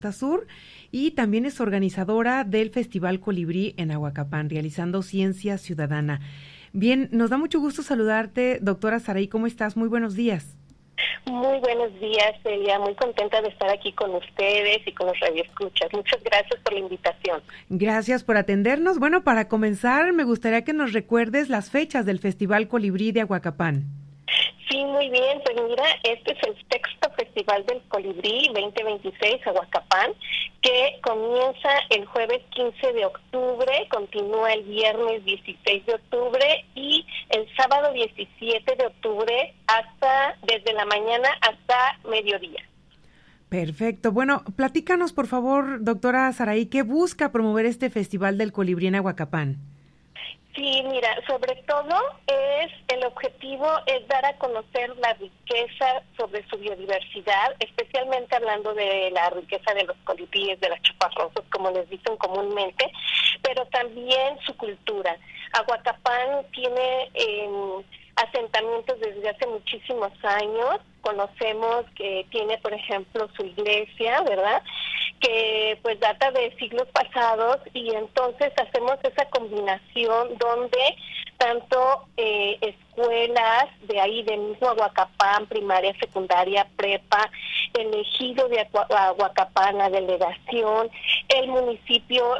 Sur y también es organizadora del Festival Colibrí en Ahuacapán, realizando ciencia ciudadana. Bien, nos da mucho gusto saludarte, doctora Saraí, ¿cómo estás? Muy buenos días. Muy buenos días, Celia. Muy contenta de estar aquí con ustedes y con los radioescuchas. Muchas gracias por la invitación. Gracias por atendernos. Bueno, para comenzar, me gustaría que nos recuerdes las fechas del Festival Colibrí de Ahuacapán. Sí, muy bien. Pues mira, este es el sexto Festival del Colibrí 2026 Ahuacapán, que comienza el jueves 15 de octubre, continúa el viernes 16 de octubre y el sábado 17 de octubre desde la mañana hasta mediodía. Perfecto. Bueno, platícanos, por favor, doctora Saraí, ¿qué busca promover este Festival del Colibrí en Ahuacapán? Sí, mira, sobre todo el objetivo es dar a conocer la riqueza sobre su biodiversidad, especialmente hablando de la riqueza de los colibríes, de los chaparrosos, como les dicen comúnmente, pero también su cultura. Ahuacapán tiene asentamientos desde hace muchísimos años. Conocemos que tiene, por ejemplo, su iglesia, ¿verdad?, que pues data de siglos pasados, y entonces hacemos esa combinación donde tanto escuelas de ahí de mismo Ahuacapán, primaria, secundaria, prepa, el ejido de Ahuacapán, la delegación, el municipio,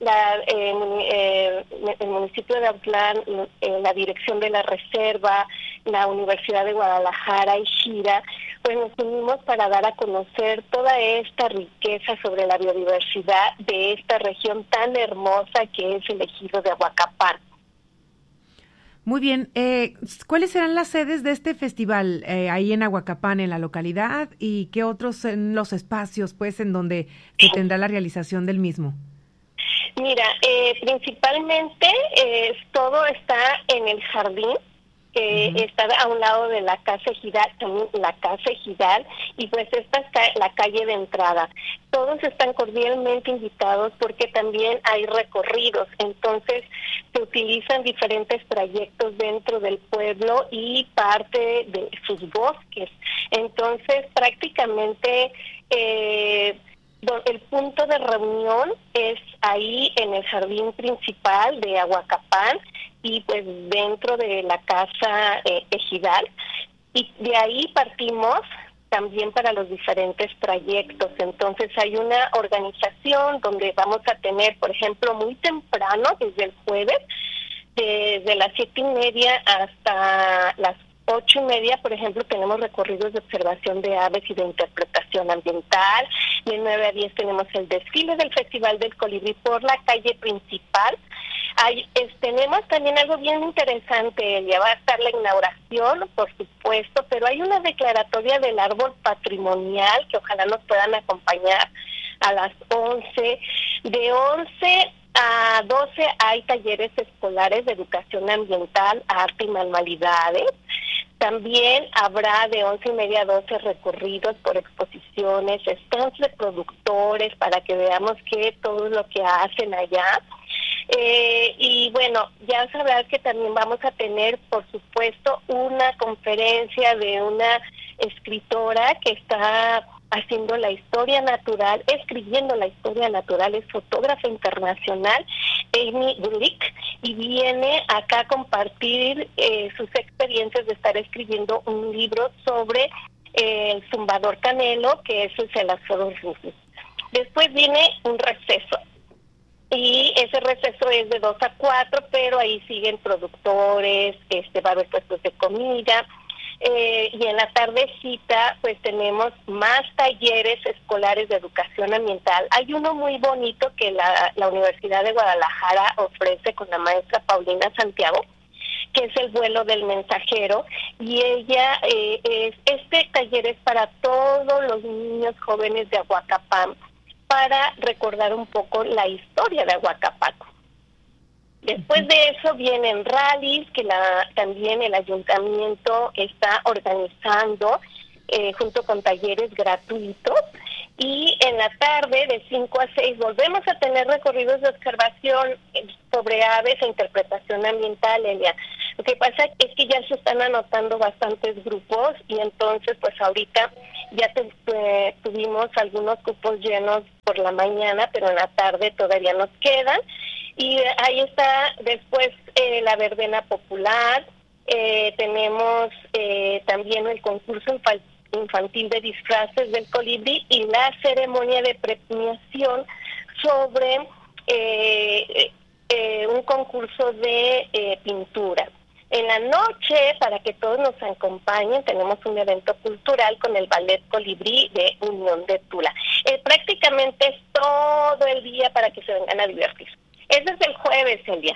el municipio de Autlán, la dirección de la reserva, la Universidad de Guadalajara y Gira, pues nos unimos para dar a conocer toda esta riqueza sobre la biodiversidad de esta región tan hermosa que es el ejido de Ahuacapán. Muy bien, ¿cuáles serán las sedes de este festival ahí en Ahuacapán, en la localidad, y qué otros son los espacios, pues, en donde se tendrá la realización del mismo? Mira, principalmente todo está en el jardín, que está a un lado de la Casa Ejidal, también la Casa Ejidal, y pues esta está la calle de entrada. Todos están cordialmente invitados porque también hay recorridos, entonces se utilizan diferentes trayectos dentro del pueblo y parte de sus bosques. Entonces prácticamente el punto de reunión es ahí en el jardín principal de Ahuacapán y pues dentro de la casa ejidal, y de ahí partimos también para los diferentes trayectos. Entonces hay una organización donde vamos a tener, por ejemplo, muy temprano, desde el jueves, desde las 7:30 hasta las 8:30, por ejemplo, tenemos recorridos de observación de aves y de interpretación ambiental. De 9 a 10 tenemos el desfile del Festival del Colibrí por la calle principal. Tenemos también algo bien interesante, ya va a estar la inauguración, por supuesto, pero hay una declaratoria del árbol patrimonial que ojalá nos puedan acompañar a las 11. De 11 a 12 hay talleres escolares de educación ambiental, arte y manualidades. También habrá de 11:30 a 12 recorridos por exposiciones, stands de productores para que veamos todo lo que hacen allá. Y bueno, ya sabrás que también vamos a tener, por supuesto, una conferencia de una escritora que está haciendo la historia natural, escribiendo la historia natural, es fotógrafa internacional, Amy Glick, y viene acá a compartir sus experiencias de estar escribiendo un libro sobre el zumbador canelo, que es el Celasaurus rufus. Después viene un receso, y ese receso es de 2 a 4, pero ahí siguen productores, va a haber puestos de comida. Y en la tardecita pues tenemos más talleres escolares de educación ambiental. Hay uno muy bonito que la Universidad de Guadalajara ofrece con la maestra Paulina Santiago, que es el vuelo del mensajero, y ella este taller es para todos los niños jóvenes de Ahuacapán, para recordar un poco la historia de Ahuacapán. Después de eso vienen rallies que también el ayuntamiento está organizando junto con talleres gratuitos, y en la tarde de 5 a 6 volvemos a tener recorridos de observación sobre aves e interpretación ambiental, Elia. Lo que pasa es que ya se están anotando bastantes grupos y entonces pues ahorita ya tuvimos algunos cupos llenos por la mañana, pero en la tarde todavía nos quedan. Y ahí está después la verbena popular, tenemos también el concurso infantil de disfraces del colibrí y la ceremonia de premiación sobre un concurso de pintura. En la noche, para que todos nos acompañen, tenemos un evento cultural con el Ballet Colibrí de Unión de Tula. Prácticamente es todo el día para que se vengan a divertir. Ese es el jueves, Celia.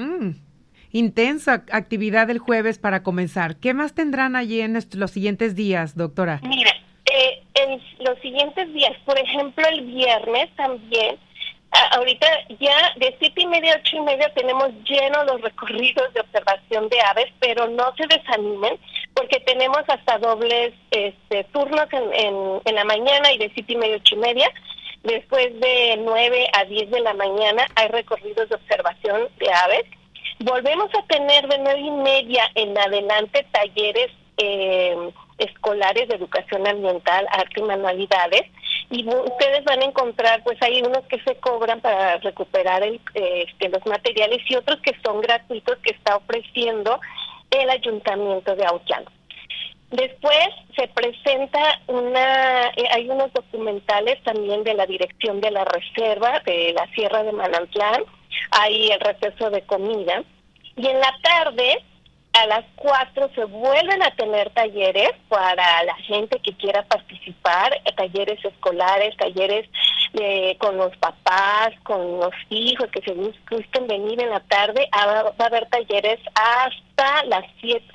Intensa actividad el jueves para comenzar. ¿Qué más tendrán allí en los siguientes días, doctora? Mira, en los siguientes días, por ejemplo, el viernes también, ahorita ya de 7:30 a 8:30 tenemos llenos los recorridos de observación de aves, pero no se desanimen porque tenemos hasta dobles turnos en la mañana y de 7:30 a 8:30. Después de 9 a 10 de la mañana hay recorridos de observación de aves. Volvemos a tener de 9:30 en adelante talleres escolares de educación ambiental, arte y manualidades. Y ustedes van a encontrar, pues hay unos que se cobran para recuperar los materiales y otros que son gratuitos que está ofreciendo el Ayuntamiento de Autlán. Después se presenta hay unos documentales también de la dirección de la reserva de la Sierra de Manantlán, hay el receso de comida, y en la tarde a las 4 se vuelven a tener talleres para la gente que quiera participar, talleres escolares, talleres con los papás, con los hijos que se gusten venir en la tarde. Va a haber talleres hasta las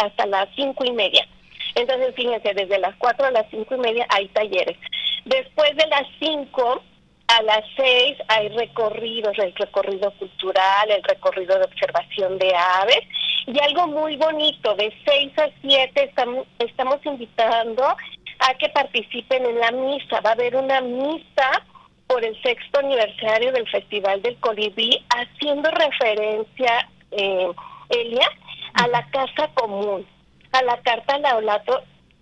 5:30. Entonces, fíjense, desde las 4 a las 5:30 hay talleres. Después de las 5 a las 6 hay recorridos, el recorrido cultural, el recorrido de observación de aves. Y algo muy bonito, de 6 a 7 estamos invitando a que participen en la misa. Va a haber una misa por el 6º aniversario del Festival del Colibrí, haciendo referencia, Elia, a la casa común, a la carta Laudato,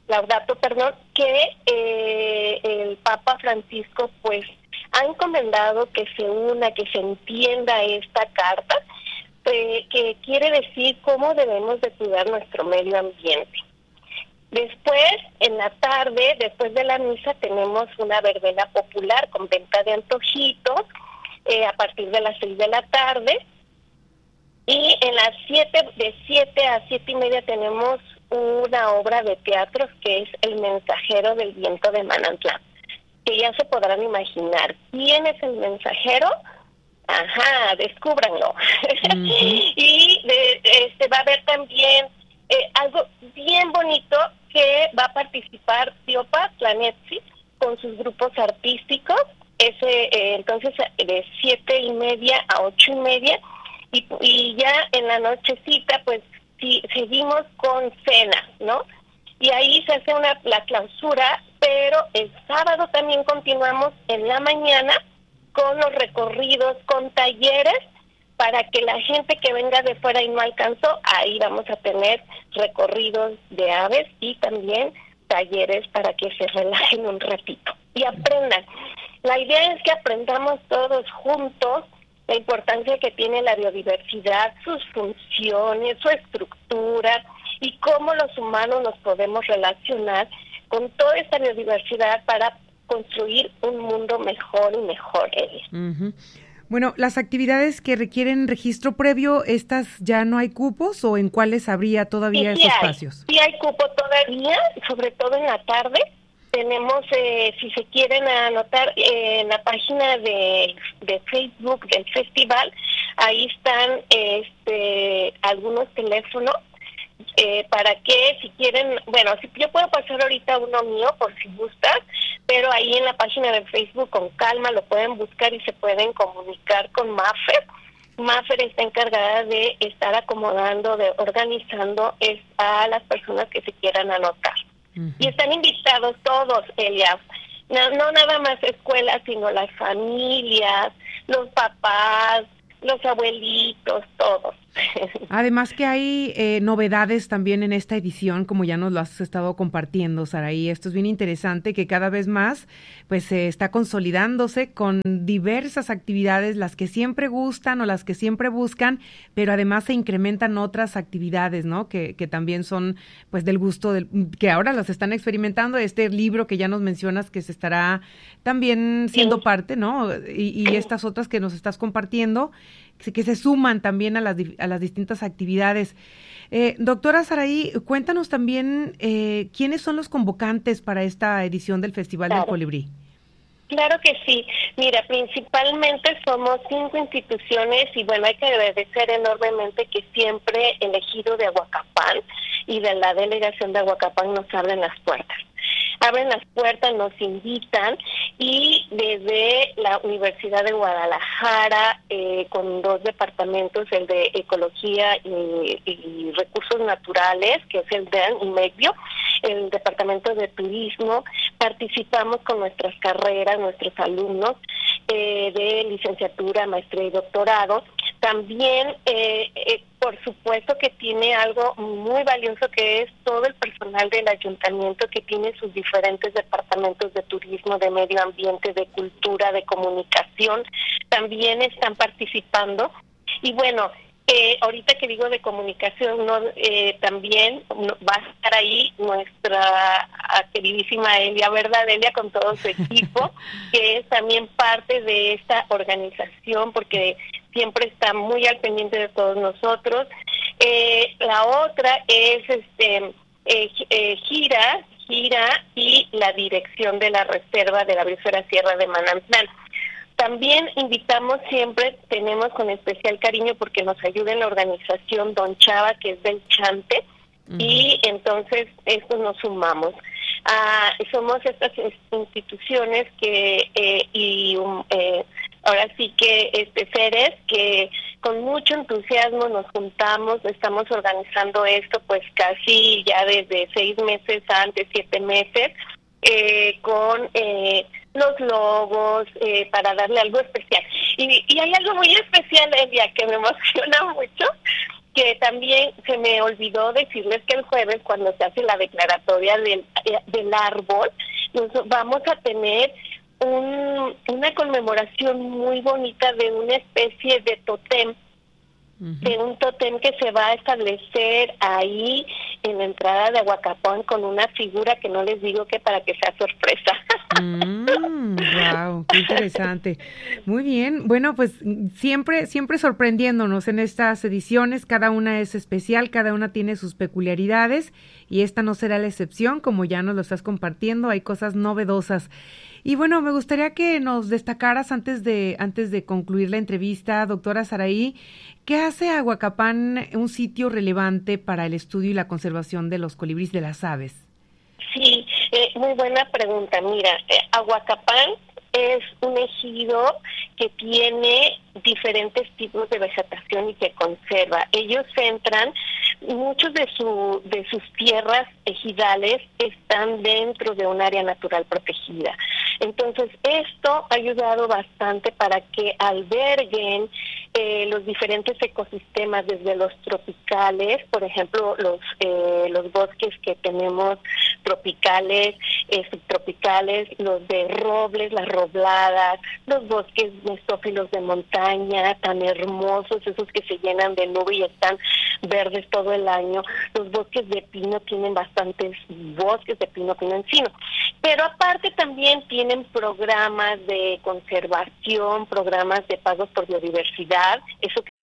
que el Papa Francisco pues ha encomendado que se una, que se entienda esta carta, que quiere decir cómo debemos de cuidar nuestro medio ambiente. Después, en la tarde, después de la misa, tenemos una verbena popular con venta de antojitos a partir de las 6 de la tarde. Y en las 7, de 7 a 7:30 tenemos una obra de teatro que es El Mensajero del Viento de Manantlán, que ya se podrán imaginar. ¿Quién es el mensajero? Ajá, descúbranlo. Uh-huh. Y va a haber también algo bien bonito que va a participar Tiopa Planetsi con sus grupos artísticos. Entonces, de 7:30 a 8:30. Y ya en la nochecita, pues, sí, seguimos con cena, ¿no? Y ahí se hace la clausura, pero el sábado también continuamos en la mañana con los recorridos, con talleres, para que la gente que venga de fuera y no alcanzó, ahí vamos a tener recorridos de aves y también talleres para que se relajen un ratito y aprendan. La idea es que aprendamos todos juntos la importancia que tiene la biodiversidad, sus funciones, su estructura y cómo los humanos nos podemos relacionar con toda esta biodiversidad para construir un mundo mejor y mejor. Uh-huh. Bueno, las actividades que requieren registro previo, ¿estas ya no hay cupos o en cuáles habría todavía esos espacios? Sí hay cupo todavía, sobre todo en la tarde. Tenemos, si se quieren anotar, en la página de Facebook del festival, ahí están algunos teléfonos para que si quieren, bueno, si yo puedo pasar ahorita uno mío por si gustas, pero ahí en la página de Facebook con calma lo pueden buscar y se pueden comunicar con Mafer. Mafer está encargada de estar acomodando, de organizando a las personas que se quieran anotar. Uh-huh. Y están invitados todos, Elia. No nada más escuelas, sino las familias, los papás, los abuelitos, todos. Además que hay novedades también en esta edición, como ya nos lo has estado compartiendo, Saraí. Esto es bien interesante, que cada vez más pues se está consolidándose con diversas actividades, las que siempre gustan o las que siempre buscan, pero además se incrementan otras actividades, ¿no? Que también son pues del gusto, que ahora las están experimentando. Este libro que ya nos mencionas que se estará también siendo parte, ¿no? Y estas otras que nos estás compartiendo, que se suman también a las distintas actividades. Doctora Saraí, cuéntanos también quiénes son los convocantes para esta edición del Festival del Colibrí. Claro que sí. Mira, principalmente somos 5 instituciones y bueno, hay que agradecer enormemente que siempre el ejido de Aguacapán y de la delegación de Aguacapán nos abren las puertas. Abren las puertas, nos invitan y desde la Universidad de Guadalajara, con 2 departamentos, el de Ecología y Recursos Naturales, que es el DEN y medio, el Departamento de Turismo, participamos con nuestras carreras, nuestros alumnos de licenciatura, maestría y doctorado. También, por supuesto que tiene algo muy valioso que es todo el personal del ayuntamiento que tiene sus diferentes departamentos de turismo, de medio ambiente, de cultura, de comunicación, también están participando. Y bueno, ahorita que digo de comunicación, también va a estar ahí nuestra queridísima Elia, ¿verdad? Elia con todo su equipo, que es también parte de esta organización, porque siempre está muy al pendiente de todos nosotros. La otra es Gira y la dirección de la Reserva de la Biosfera Sierra de Manantlán. También invitamos siempre, tenemos con especial cariño porque nos ayuda en la organización Don Chava, que es del Chante, y entonces esto nos sumamos. Somos estas instituciones que ahora sí que seres que con mucho entusiasmo nos juntamos, estamos organizando esto pues casi ya desde 6 meses antes, 7 meses, con los logos, para darle algo especial. Y hay algo muy especial, Elia, que me emociona mucho, que también se me olvidó decirles que el jueves, cuando se hace la declaratoria del árbol, nos vamos a tener una conmemoración muy bonita de una especie de tótem, de un tótem que se va a establecer ahí en la entrada de Aguacapán con una figura que no les digo que para que sea sorpresa. Wow, qué interesante. Muy bien. Bueno, pues siempre sorprendiéndonos en estas ediciones. Cada una es especial, cada una tiene sus peculiaridades y esta no será la excepción, como ya nos lo estás compartiendo. Hay cosas novedosas. Y bueno, me gustaría que nos destacaras antes de concluir la entrevista, doctora Saraí, ¿qué hace Aguacapán un sitio relevante para el estudio y la conservación de los colibríes, de las aves? Sí, muy buena pregunta. Mira, Aguacapán es un ejido que tiene diferentes tipos de vegetación y que conserva. Ellos centran, muchos de sus tierras ejidales están dentro de un área natural protegida. Entonces, esto ha ayudado bastante para que alberguen los diferentes ecosistemas, desde los tropicales, por ejemplo, los bosques que tenemos tropicales, subtropicales, los de robles, las robladas, los bosques mesófilos de montaña, tan hermosos, esos que se llenan de nube y están verdes todo el año. Los bosques de pino, tienen bastantes bosques de pino encino. Pero aparte también tienen programas de conservación, programas de pagos por biodiversidad, eso